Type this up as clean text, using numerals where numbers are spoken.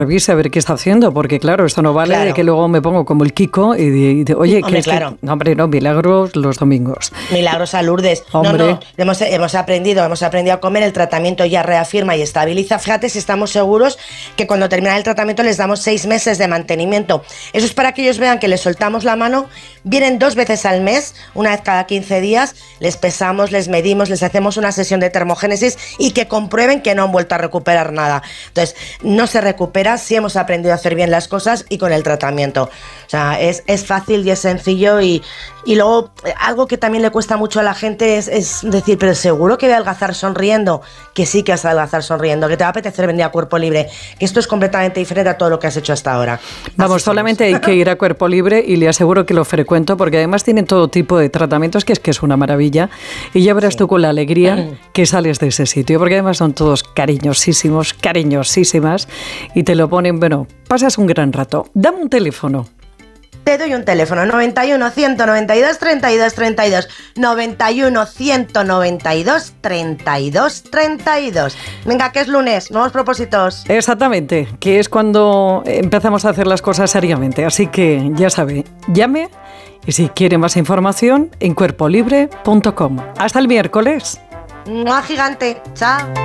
revise a ver qué está haciendo, porque claro, esto no vale de que luego me pongo como el Kiko y oye, hombre, no, hombre, no, milagros los domingos. Milagros a Lourdes. Hombre. No, hemos aprendido a comer, el tratamiento ya reafirma y estabiliza. Fíjate si estamos seguros que cuando termina el tratamiento les damos 6 meses de mantenimiento. Eso es para que ellos vean que les soltamos la mano, vienen 2 veces al mes, una vez cada 15 días, les pesamos, les medimos, les hacemos una sesión de termogénesis y que comprueben que no han vuelto a recuperar nada. Entonces, no se recupera si hemos aprendido a hacer bien las cosas y con el tratamiento. O sea, es fácil y es sencillo y luego algo que también le cuesta mucho a la gente es decir, pero seguro que voy a adelgazar sonriendo, que sí que vas a adelgazar sonriendo, que te va a apetecer venir a cuerpo libre, que esto es completamente diferente a todo lo que has hecho hasta ahora. Vamos, solamente hay que ir a cuerpo libre y le aseguro que lo frecuento porque además tienen todo tipo de tratamientos que es una maravilla y ya verás tú con la alegría que sales de ese sitio, porque además son todos cariñosísimos, cariñosísimas y te lo ponen, bueno, pasas un gran rato. Dame un teléfono. Te doy un teléfono, 91 192 32 32, 91 192 32 32. Venga, que es lunes, nuevos propósitos. Exactamente, que es cuando empezamos a hacer las cosas seriamente, así que ya sabe, llame y si quiere más información en cuerpolibre.com. Hasta el miércoles. ¡Mua gigante! ¡Chao!